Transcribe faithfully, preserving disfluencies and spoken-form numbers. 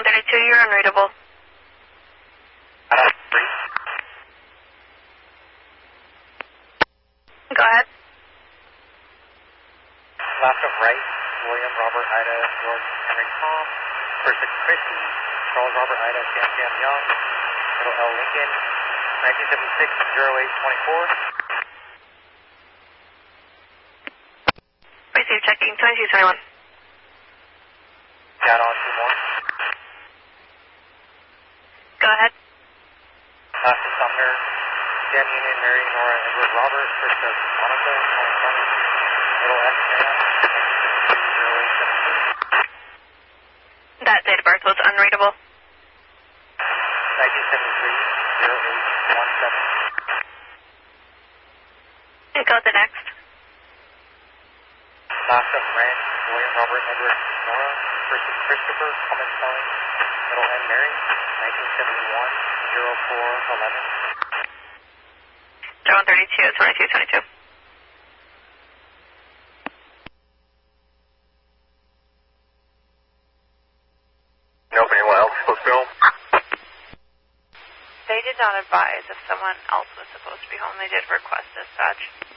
one thirty-two, you're unreadable. Uh, three. Go ahead. Left of right, William Robert Ida George Henry Tom, first six Christie, Charles Robert Ida Sam Sam Young, middle L Lincoln, nineteen seventy-six, zero eight twenty-four. Receive checking, twenty-two twenty-one. Got on two more. Go ahead. Last of Sumner, Dan Union, Mary, Nora, Edward Robert, first of Monica, twenty twenty, middle S Sam, zero eight seventeen. That date of birth was unreadable. nineteen seventy-three, zero eight one seven. And go to the next. Last of Rand, William Robert Edward Nora, first of Christopher, common spelling, middle N Mary, nineteen seventy-one, zero four eleven. one thirty-two, twenty-two twenty-two. Nobody else was film? They did not advise if someone else was supposed to be home. They did request dispatch.